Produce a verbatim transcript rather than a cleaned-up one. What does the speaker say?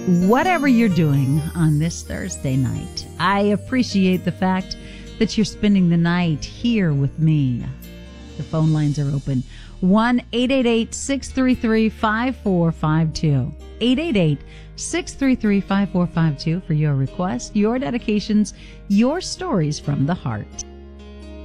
whatever you're doing on this Thursday night. I appreciate the fact that you're spending the night here with me. The phone lines are open. one eight eight eight, six three three, five four five two. eight eight eight, six three three, five four five two for your request, your dedications, your stories from the heart.